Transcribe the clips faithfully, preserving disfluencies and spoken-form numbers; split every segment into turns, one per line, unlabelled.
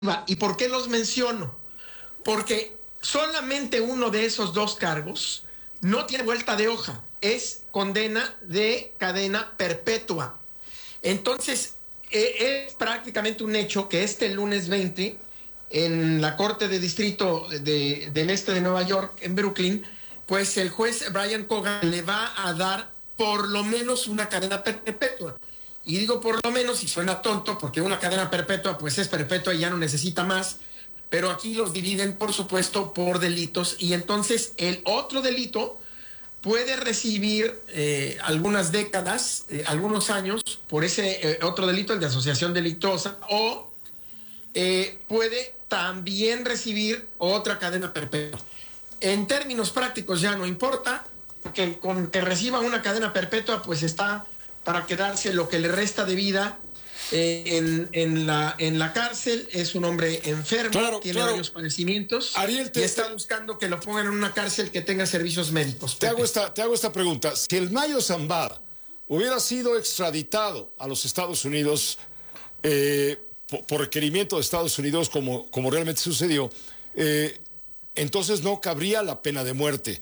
¿Y por qué los menciono? Porque solamente uno de esos dos cargos no tiene vuelta de hoja, es condena de cadena perpetua. Entonces, eh, es prácticamente un hecho que este lunes veinte, en la Corte de Distrito de, del Este de Nueva York, en Brooklyn, pues el juez Brian Cogan le va a dar por lo menos una cadena perpetua. Y digo por lo menos, y suena tonto, porque una cadena perpetua pues es perpetua y ya no necesita más, pero aquí los dividen, por supuesto, por delitos, y entonces el otro delito puede recibir eh, algunas décadas, eh, algunos años, por ese eh, otro delito, el de asociación delictuosa, o eh, puede también recibir otra cadena perpetua. En términos prácticos ya no importa, porque con que reciba una cadena perpetua, pues está para quedarse lo que le resta de vida eh, en, en, la, en la cárcel. Es un hombre enfermo,
claro,
tiene
claro.
varios padecimientos,
Ariel, te
y está buscando que lo pongan en una cárcel que tenga servicios médicos.
Te hago, esta, te hago esta pregunta. Si el Mayo Zambada hubiera sido extraditado a los Estados Unidos eh, por, por requerimiento de Estados Unidos, como, como realmente sucedió, eh, entonces no cabría la pena de muerte.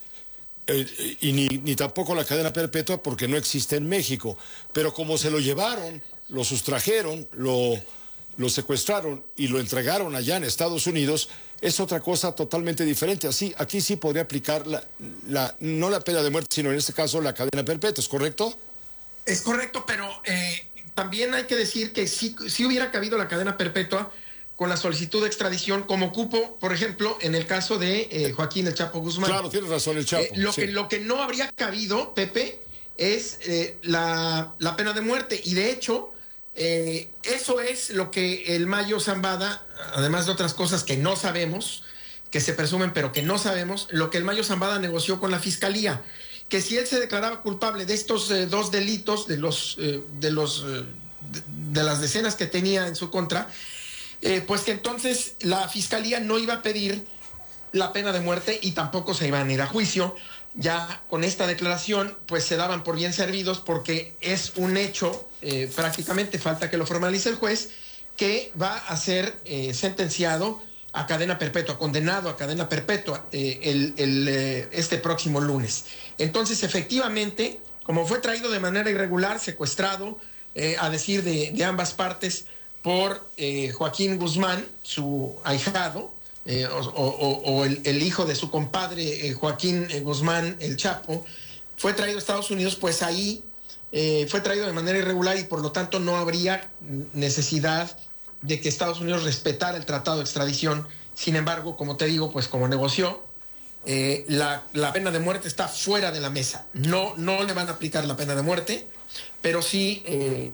Eh, y ni, ni tampoco la cadena perpetua, porque no existe en México. Pero como se lo llevaron, lo sustrajeron, lo, lo secuestraron y lo entregaron allá en Estados Unidos, es otra cosa totalmente diferente. Así, aquí sí podría aplicar la, la, no la pena de muerte, sino en este caso la cadena perpetua, ¿es correcto?
Es correcto, pero eh, también hay que decir que sí, sí hubiera cabido la cadena perpetua con la solicitud de extradición, como cupo, por ejemplo, en el caso de eh, Joaquín El Chapo Guzmán.
Claro, tienes razón, el Chapo.
Eh, lo,
sí.
que, lo que no habría cabido, Pepe, es eh, la, la pena de muerte. Y de hecho, eh, eso es lo que el Mayo Zambada, además de otras cosas que no sabemos, que se presumen, pero que no sabemos, lo que el Mayo Zambada negoció con la Fiscalía, que si él se declaraba culpable de estos eh, dos delitos, de los, eh, de los eh, de, de las decenas que tenía en su contra, Eh, pues que entonces la Fiscalía no iba a pedir la pena de muerte y tampoco se iban a ir a juicio. Ya con esta declaración pues se daban por bien servidos, porque es un hecho, eh, prácticamente falta que lo formalice el juez, que va a ser eh, sentenciado a cadena perpetua, condenado a cadena perpetua eh, el, el, eh, este próximo lunes. Entonces, efectivamente, como fue traído de manera irregular, secuestrado, eh, a decir de, de ambas partes, por eh, Joaquín Guzmán, su ahijado, eh, o, o, o el, el hijo de su compadre eh, Joaquín eh, Guzmán, el Chapo, fue traído a Estados Unidos, pues ahí eh, fue traído de manera irregular, y por lo tanto no habría necesidad de que Estados Unidos respetara el tratado de extradición. Sin embargo, como te digo, pues como negoció, eh, la, la pena de muerte está fuera de la mesa. No, no le van a aplicar la pena de muerte, pero sí... Eh,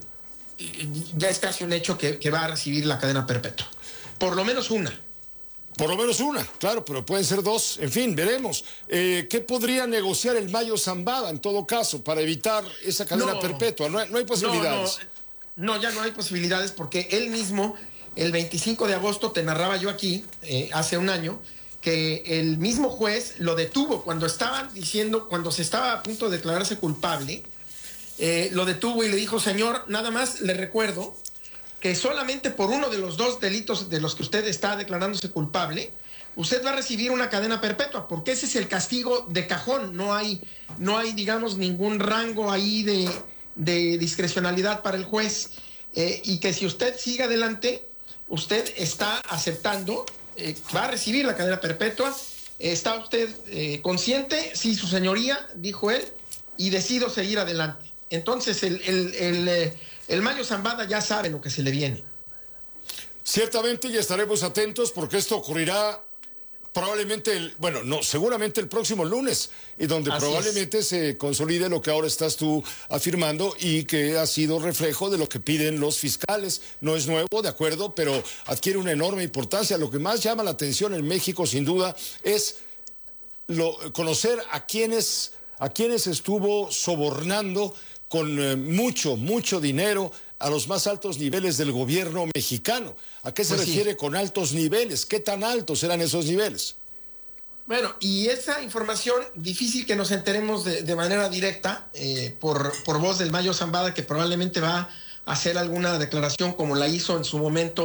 ya es casi un hecho que, que va a recibir la cadena perpetua. Por lo menos una.
Por lo menos una, claro, pero pueden ser dos. En fin, veremos. Eh, ¿Qué podría negociar el Mayo Zambada en todo caso para evitar esa cadena no, perpetua? No hay, no hay posibilidades.
No, no, no, ya no hay posibilidades, porque él mismo, el veinticinco de agosto, te narraba yo aquí, eh, hace un año, que el mismo juez lo detuvo cuando estaban diciendo, cuando se estaba a punto de declararse culpable. Eh, lo detuvo y le dijo: señor, nada más le recuerdo que solamente por uno de los dos delitos de los que usted está declarándose culpable, usted va a recibir una cadena perpetua, porque ese es el castigo de cajón. No hay, no hay digamos, ningún rango ahí de, de discrecionalidad para el juez, eh, y que si usted sigue adelante, usted está aceptando, eh, va a recibir la cadena perpetua. ¿Está usted eh, consciente? Sí, su señoría, dijo él, y decido seguir adelante. Entonces el, el, el, el Mayo Zambada ya sabe lo que se le viene.
Ciertamente, ya estaremos atentos, porque esto ocurrirá probablemente, el, bueno, no, seguramente el próximo lunes, y donde Así probablemente es. se consolide lo que ahora estás tú afirmando, y que ha sido reflejo de lo que piden los fiscales. No es nuevo, de acuerdo, pero adquiere una enorme importancia. Lo que más llama la atención en México, sin duda, es lo, conocer a quienes, a quienes estuvo sobornando con eh, mucho, mucho dinero a los más altos niveles del gobierno mexicano. ¿A qué se pues refiere sí. con altos niveles? ¿Qué tan altos eran esos niveles?
Bueno, y esa información, difícil que nos enteremos de, de manera directa, eh, por, por voz del Mayo Zambada, que probablemente va a hacer alguna declaración como la hizo en su momento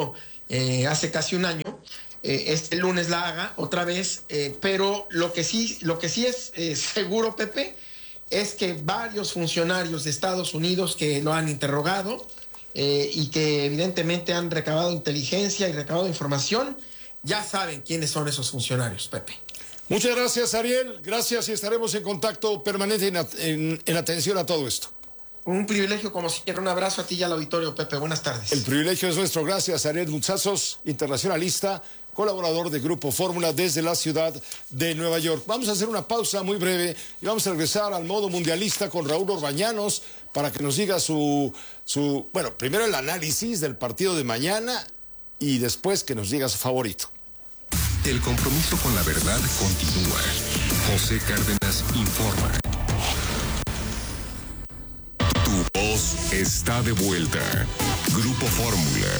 eh, hace casi un año. Eh, este lunes la haga otra vez, eh, pero lo que sí, lo que sí es eh, seguro, Pepe, es que varios funcionarios de Estados Unidos que lo han interrogado eh, y que evidentemente han recabado inteligencia y recabado información, ya saben quiénes son esos funcionarios, Pepe.
Muchas gracias, Ariel. Gracias y estaremos en contacto permanente en, en, en atención a todo esto.
Un privilegio como siempre. Un abrazo a ti y al auditorio, Pepe. Buenas tardes.
El privilegio es nuestro. Gracias, Ariel Mutsazos, internacionalista, colaborador de Grupo Fórmula desde la ciudad de Nueva York. Vamos a hacer una pausa muy breve y vamos a regresar al modo mundialista con Raúl Orbañanos para que nos diga su, su, bueno, primero el análisis del partido de mañana y después que nos diga su favorito.
El compromiso con la verdad continúa. José Cárdenas informa. Tu voz está de vuelta. Grupo Fórmula.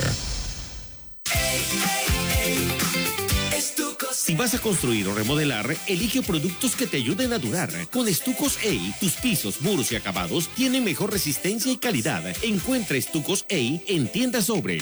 Si vas a construir o remodelar, elige productos que te ayuden a durar. Con Estucos A, tus pisos, muros y acabados tienen mejor resistencia y calidad. Encuentra Estucos A en Tienda Sobre.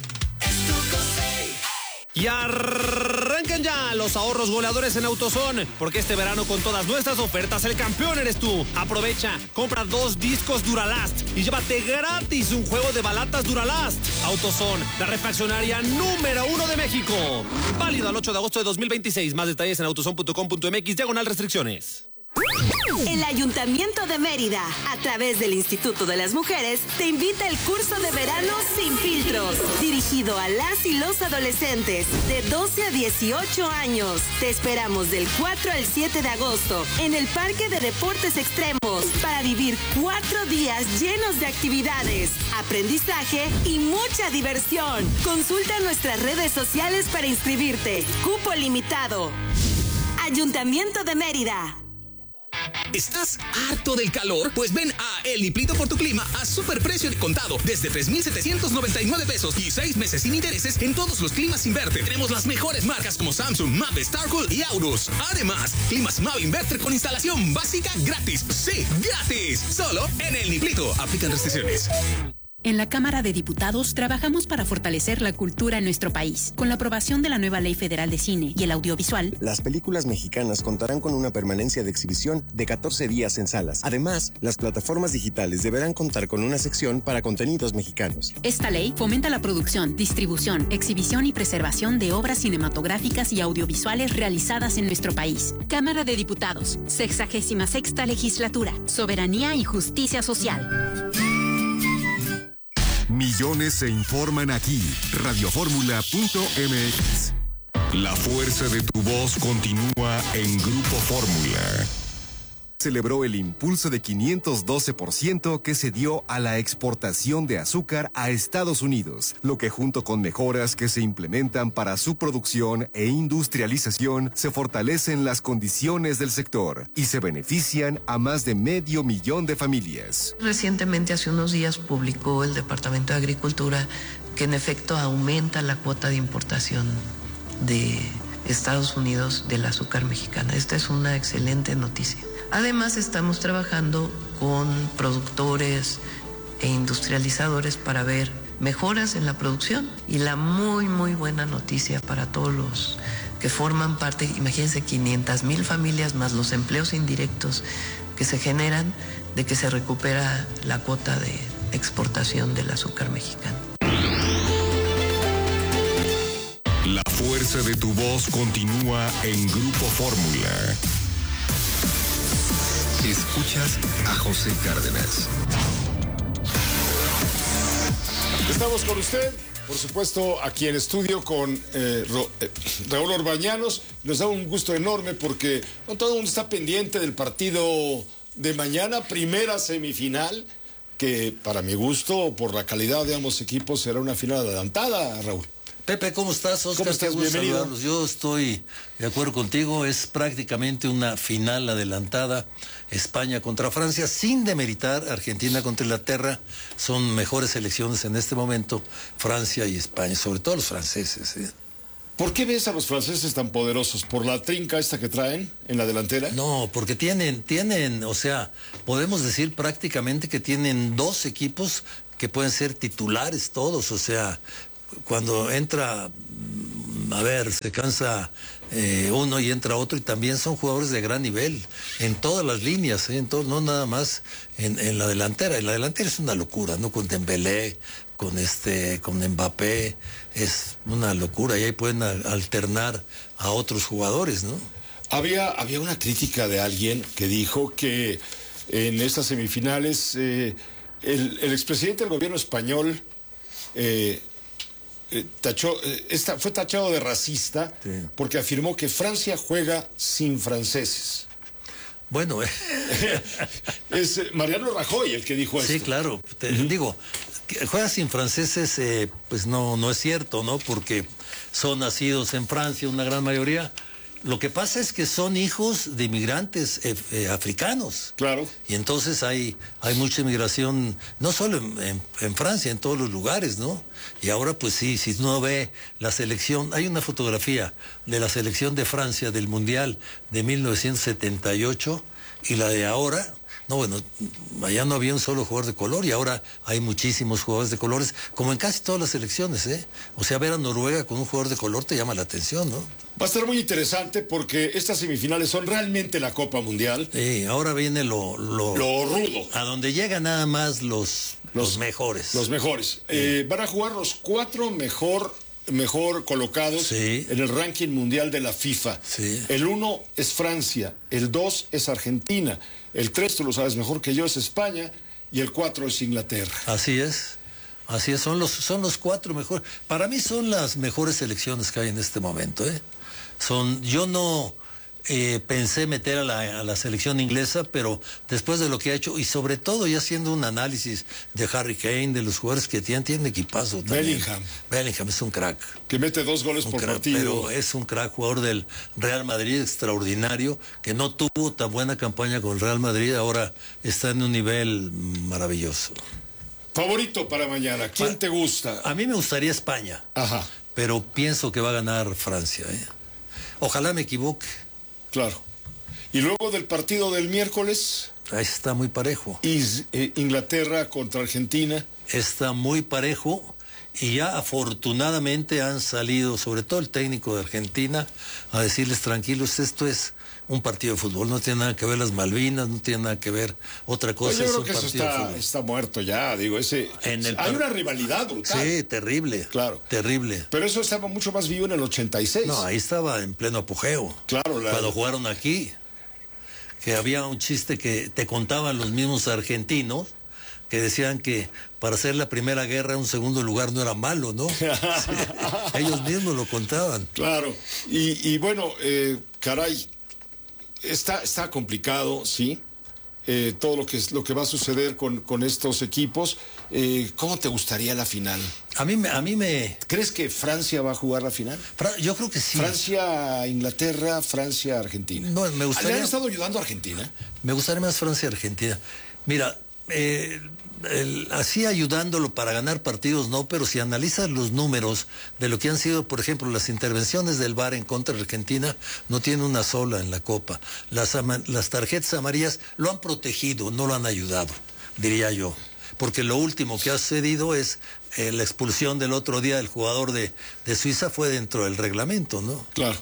Y arrancan ya los ahorros goleadores en AutoZone, porque este verano con todas nuestras ofertas el campeón eres tú. Aprovecha, compra dos discos Duralast y llévate gratis un juego de balatas Duralast. AutoZone, la refaccionaria número uno de México. Válido al ocho de agosto de dos mil veintiséis. Más detalles en autozone punto com punto m x, diagonal restricciones.
El Ayuntamiento de Mérida, a través del Instituto de las Mujeres, te invita al curso de verano Sin Filtros, dirigido a las y los adolescentes de doce a dieciocho años. Te esperamos del cuatro al siete de agosto en el Parque de Deportes Extremos para vivir cuatro días llenos de actividades, aprendizaje y mucha diversión. Consulta nuestras redes sociales para inscribirte. Cupo limitado. Ayuntamiento de Mérida.
¿Estás harto del calor? Pues ven a El Niplito por tu clima a superprecio de contado desde tres mil setecientos noventa y nueve pesos y seis meses sin intereses en todos los climas Inverter. Tenemos las mejores marcas como Samsung, Mave, Starcool y Aurus. Además, climas Mave Inverter con instalación básica gratis. ¡Sí, gratis! Solo en El Niplito. Aplican restricciones.
En la Cámara de Diputados trabajamos para fortalecer la cultura en nuestro país. Con la aprobación de la nueva Ley Federal de Cine y el Audiovisual,
las películas mexicanas contarán con una permanencia de exhibición de catorce días en salas. Además, las plataformas digitales deberán contar con una sección para contenidos mexicanos.
Esta ley fomenta la producción, distribución, exhibición y preservación de obras cinematográficas y audiovisuales realizadas en nuestro país. Cámara de Diputados, sexagésima sexta legislatura, soberanía y justicia social.
Millones se informan aquí. radio fórmula punto m x. La fuerza de tu voz continúa en Grupo Fórmula.
Celebró el impulso de quinientos doce por ciento que se dio a la exportación de azúcar a Estados Unidos, lo que junto con mejoras que se implementan para su producción e industrialización, se fortalecen las condiciones del sector y se benefician a más de medio millón de familias.
Recientemente, hace unos días, publicó el Departamento de Agricultura que en efecto aumenta la cuota de importación de Estados Unidos del azúcar mexicana. Esta es una excelente noticia. Además, estamos trabajando con productores e industrializadores para ver mejoras en la producción. Y la muy, muy buena noticia para todos los que forman parte, imagínense, quinientas mil familias más los empleos indirectos que se generan, de que se recupera la cuota de exportación del azúcar mexicano.
La fuerza de tu voz continúa en Grupo Fórmula. Escuchas a José Cárdenas.
Estamos con usted, por supuesto, aquí en estudio con eh, Ro, eh, Raúl Orbañanos. Nos da un gusto enorme porque no todo el mundo está pendiente del partido de mañana, primera semifinal, que para mi gusto, por la calidad de ambos equipos, será una final adelantada, Raúl.
Pepe, ¿cómo estás? Oscar,
¿Cómo estás? Bienvenido.
Saludarlos. Yo estoy de acuerdo contigo, es prácticamente una final adelantada, España contra Francia, sin demeritar Argentina contra Inglaterra. Son mejores selecciones en este momento, Francia y España, sobre todo los franceses. ¿eh?
¿Por qué ves a los franceses tan poderosos? ¿Por la trinca esta que traen en la delantera?
No, porque tienen, tienen, o sea, podemos decir prácticamente que tienen dos equipos que pueden ser titulares todos, o sea, cuando entra, a ver, se cansa eh, uno y entra otro, y también son jugadores de gran nivel en todas las líneas, ¿eh? En todo, no nada más en, en la delantera. Y la delantera es una locura, ¿no? Con Dembélé, con este, con Mbappé, es una locura, y ahí pueden a, alternar a otros jugadores, ¿no?
Había, había una crítica de alguien que dijo que en estas semifinales eh, el, el expresidente del gobierno español eh, eh, tachó, eh, esta, fue tachado de racista, sí, porque afirmó que Francia juega sin franceses.
Bueno, eh.
es Mariano Rajoy el que dijo esto.
Sí, claro. Te uh-huh. digo, que juega sin franceses, eh, pues no, no es cierto, ¿no? Porque son nacidos en Francia, una gran mayoría. Lo que pasa es que son hijos de inmigrantes eh, eh, africanos.
Claro.
Y entonces hay, hay mucha inmigración, no solo en, en, en Francia, en todos los lugares, ¿no? Y ahora, pues sí, si uno ve la selección, hay una fotografía de la selección de Francia del Mundial de mil novecientos setenta y ocho y la de ahora. No, bueno, allá no había un solo jugador de color y ahora hay muchísimos jugadores de colores, como en casi todas las selecciones, ¿eh? O sea, ver a Noruega con un jugador de color te llama la atención, ¿no?
Va a estar muy interesante porque estas semifinales son realmente la Copa Mundial.
Sí, ahora viene lo... Lo,
lo rudo.
A donde llegan nada más los, los, los mejores.
Los mejores. Sí. Eh, van a jugar los cuatro mejor... mejor colocados
sí.
en el ranking mundial de la FIFA.
Sí.
El uno es Francia, el dos es Argentina, el tres, tú lo sabes mejor que yo, es España, y el cuatro es Inglaterra.
Así es, así es, son los, son los cuatro mejores. Para mí son las mejores selecciones que hay en este momento, ¿eh? Son, yo no... Eh, pensé meter a la, a la selección inglesa, pero después de lo que ha hecho, y sobre todo ya haciendo un análisis de Harry Kane, de los jugadores que tienen, tienen equipazo también.
Bellingham.
Bellingham es un crack.
Que mete dos goles
un
por
crack,
partido.
Pero es un crack, jugador del Real Madrid, extraordinario, que no tuvo tan buena campaña con el Real Madrid, ahora está en un nivel maravilloso.
Favorito para mañana, ¿quién pa te gusta?
A mí me gustaría España.
Ajá.
Pero pienso que va a ganar Francia, ¿eh? Ojalá me equivoque.
Claro. Y luego del partido del miércoles.
Ahí está muy parejo.
Y, eh, Inglaterra contra Argentina.
Está muy parejo. Y ya afortunadamente han salido, sobre todo el técnico de Argentina, a decirles tranquilos, esto es un partido de fútbol, no tiene nada que ver las Malvinas, no tiene nada que ver otra cosa.
Pues yo
es
creo
un
que eso
partido
está,
de fútbol.
está muerto ya, digo, ese
en el
hay una rivalidad brutal.
Sí, terrible.
Claro.
Terrible.
Pero eso estaba mucho más vivo en el ochenta y seis.
No, ahí estaba en pleno apogeo.
Claro, la...
cuando jugaron aquí, que había un chiste que te contaban los mismos argentinos, que decían que para hacer la primera guerra un segundo lugar no era malo, ¿no? Sí, ellos mismos lo contaban.
Claro. Y, y bueno, eh, caray, está, está complicado, sí, eh, todo lo que, lo que va a suceder con, con estos equipos. Eh, ¿Cómo te gustaría la final?
A mí, a mí me...
¿Crees que Francia va a jugar la final?
Fra yo creo que sí.
Francia, Inglaterra, Francia, Argentina.
No, me gustaría...
¿Le han estado ayudando a Argentina?
Me gustaría más Francia, Argentina. Mira... Eh, el, así ayudándolo para ganar partidos no, pero si analizas los números de lo que han sido, por ejemplo, las intervenciones del V A R en contra de Argentina, no tiene una sola en la Copa. Las, las tarjetas amarillas lo han protegido, no lo han ayudado, diría yo. Porque lo último que ha sucedido es eh, la expulsión del otro día del jugador de, de Suiza fue dentro del reglamento, ¿no?
Claro.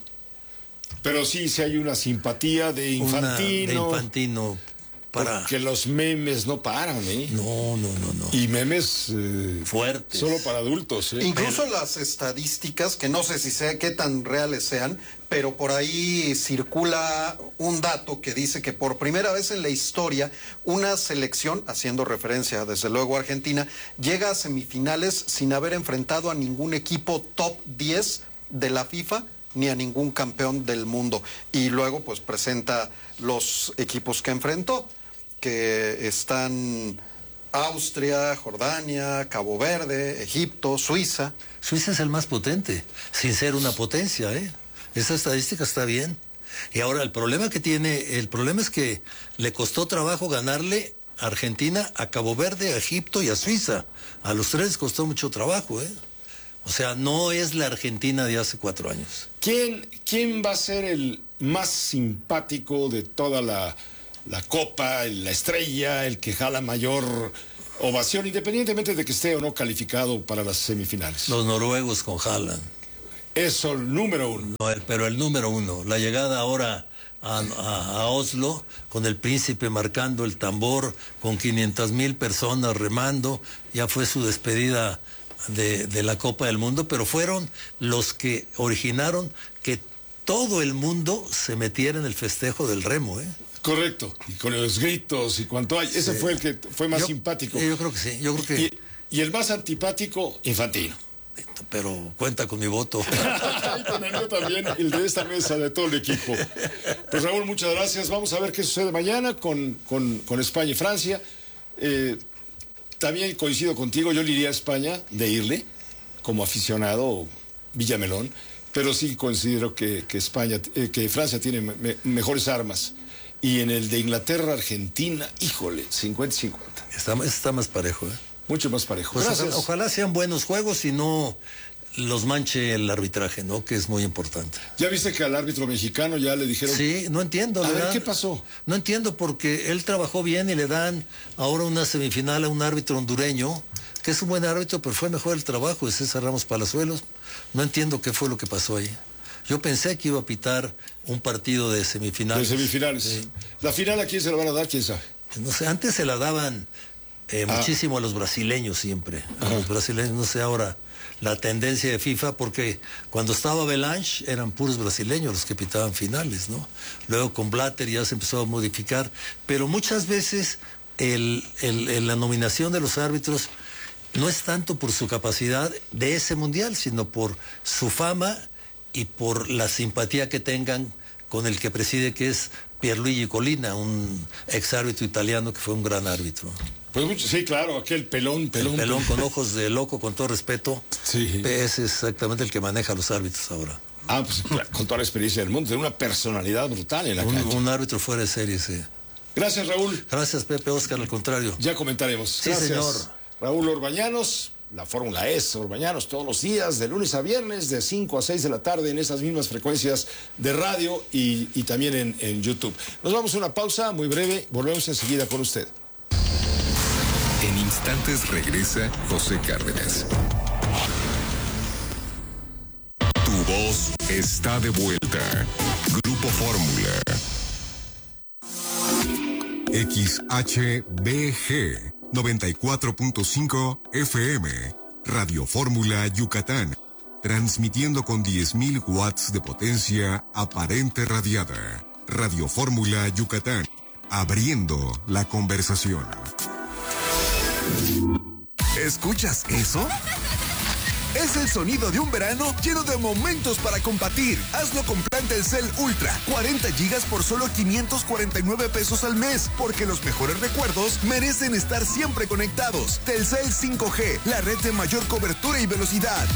Pero sí, sí hay una simpatía de Infantino.
Una de Infantino. Para...
Porque los memes no paran, ¿eh?
No, no, no, no.
Y memes eh,
fuertes.
Solo para adultos, ¿eh?
Incluso pero... las estadísticas, que no sé si sea qué tan reales sean, pero por ahí circula un dato que dice que por primera vez en la historia una selección, haciendo referencia desde luego a Argentina, llega a semifinales sin haber enfrentado a ningún equipo top diez de la FIFA ni a ningún campeón del mundo. Y luego pues presenta los equipos que enfrentó, que están Austria, Jordania, Cabo Verde, Egipto, Suiza.
Suiza es el más potente, sin ser una potencia, ¿eh? Esa estadística está bien. Y ahora el problema que tiene, el problema es que le costó trabajo ganarle a Argentina, a Cabo Verde, a Egipto y a Suiza. A los tres les costó mucho trabajo, ¿eh? O sea, no es la Argentina de hace cuatro años.
¿Quién, quién va a ser el más simpático de toda la, la Copa, la estrella, el que jala mayor ovación, independientemente de que esté o no calificado para las semifinales.
Los noruegos con Haaland.
Eso, el número uno.
No, el, pero el número uno. La llegada ahora a, a, a Oslo, con el príncipe marcando el tambor, con quinientas mil personas remando, ya fue su despedida de, de la Copa del Mundo, pero fueron los que originaron que todo el mundo se metiera en el festejo del remo, ¿eh?
Correcto, y con los gritos y cuanto hay. Ese sí. fue el que fue más
yo,
simpático.
Yo creo que sí, yo creo que...
Y, y el más antipático, Infantino.
Pero cuenta con mi voto.
Y con el mío también, el de esta mesa, de todo el equipo. Pues Raúl, muchas gracias. Vamos a ver qué sucede mañana con, con, con España y Francia. Eh, también coincido contigo, yo le iría a España de irle, como aficionado Villamelón, pero sí considero que, que España, eh, que Francia tiene me, mejores armas. Y en el de Inglaterra, Argentina, híjole, cincuenta cincuenta.
Está, está más parejo, ¿eh?
Mucho más parejo.
Pues
Gracias.
Ojalá, ojalá sean buenos juegos y no los manche el arbitraje, ¿no? Que es muy importante.
¿Ya viste que al árbitro mexicano ya le dijeron?
Sí, no entiendo.
A ver,
dan,
¿qué pasó?
No entiendo porque él trabajó bien y le dan ahora una semifinal a un árbitro hondureño, que es un buen árbitro, pero fue mejor el trabajo de César Ramos Palazuelos. No entiendo qué fue lo que pasó ahí. Yo pensé que iba a pitar un partido de semifinales.
De semifinales. Sí. ¿La final a quién se la van a dar? ¿Quién sabe?
No sé, antes se la daban eh, ah. muchísimo a los brasileños siempre. A Ajá. los brasileños, no sé ahora la tendencia de FIFA, porque cuando estaba Belange eran puros brasileños los que pitaban finales, ¿no? Luego con Blatter ya se empezó a modificar, pero muchas veces el, el, el, la nominación de los árbitros no es tanto por su capacidad de ese mundial, sino por su fama y por la simpatía que tengan con el que preside, que es Pierluigi Collina, un ex árbitro italiano que fue un gran árbitro.
Pues sí, claro, aquel pelón, pelón.
El pelón con ojos de loco, con todo respeto.
Sí.
Es exactamente el que maneja a los árbitros ahora.
Ah, pues claro, con toda la experiencia del mundo, tiene una personalidad brutal en la
un,
cancha.
Un árbitro fuera de serie, sí.
Gracias, Raúl.
Gracias, Pepe, Oscar, al contrario.
Ya comentaremos.
Sí,
Gracias,
señor.
Raúl Orbañanos. La Fórmula E, Orbañanos, todos los días, de lunes a viernes, de cinco a seis de la tarde, en esas mismas frecuencias de radio y, y también en, en YouTube. Nos vamos a una pausa muy breve, volvemos enseguida con usted.
En instantes regresa José Cárdenas. Tu voz está de vuelta. Grupo Fórmula. X H B G noventa y cuatro punto cinco F M, Radio Fórmula Yucatán, transmitiendo con diez mil watts de potencia aparente radiada. Radio Fórmula Yucatán, abriendo la conversación.
¿Escuchas eso? Es el sonido de un verano lleno de momentos para compartir. Hazlo con plan Telcel Ultra. cuarenta gigas por solo quinientos cuarenta y nueve pesos al mes. Porque los mejores recuerdos merecen estar siempre conectados. Telcel cinco G, la red de mayor cobertura y velocidad.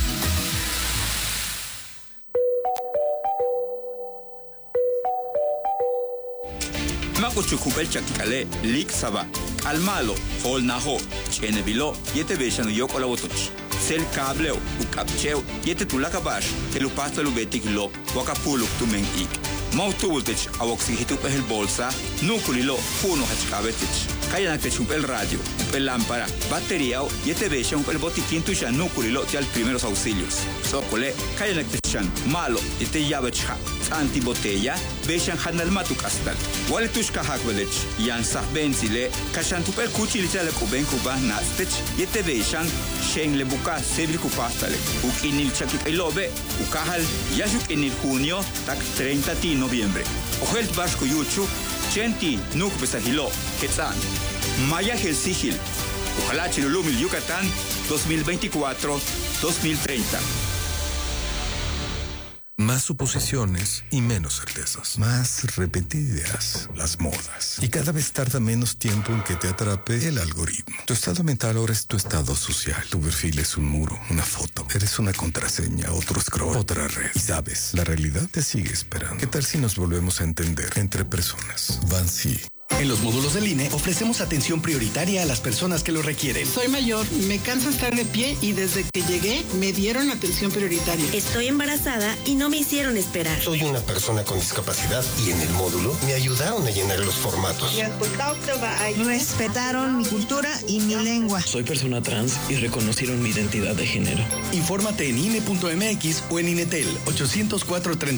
Makuchukupel chakikale, lik saba. Almalo, hol naho, chenevilo, yete beshano yok olawotuch. Sel cableo, ukapcheo, yete tulakabash, telupasta lubetikilo, wakapuluk tumen ik. Mautultich, awoxihitup el bolsa, nukulilo, puno hachkabetich. Kayanakte el radio, el lámpara, batería, yete beshan el botiquín tuya nukulilo al primeros auxilios. Sokole, kayanakte chan, malo, yete yabecha, antibotella, beshan hanal matukastal. Waletushka hakvelech, yan sah benzile, kashantup el kuchilichale kuben kuban nastech, yete beshan, shen le buka sebri kupastale. Uk inil chakip elobe, ukahal, yashuk inil junio, tak treinta de noviembre. Ojel Vasco Yuchu, Chenti, Nuk Besahilo, Quetzán, Maya Helsigil, ojalá Chilulumil Yucatán, dos mil veinticuatro a dos mil treinta.
Más suposiciones y menos certezas. Más repetidas las modas. Y cada vez tarda menos tiempo en que te atrape el algoritmo. Tu estado mental ahora es tu estado social. Tu perfil es un muro, una foto. Eres una contraseña, otro scroll, otra red. Y sabes, la realidad te sigue esperando. ¿Qué tal si nos volvemos a entender entre personas? Bansi.
En los módulos del I N E ofrecemos atención prioritaria a las personas que lo requieren.
Soy mayor, me cansa estar de pie y desde que llegué me dieron atención prioritaria.
Estoy embarazada y no me hicieron esperar.
Soy una persona con discapacidad y en el módulo me ayudaron a llenar los formatos.
Respetaron mi cultura y mi lengua.
Soy persona trans y reconocieron mi identidad de género.
Infórmate en I N E punto M X o en INETEL ochocientos cuatro, treinta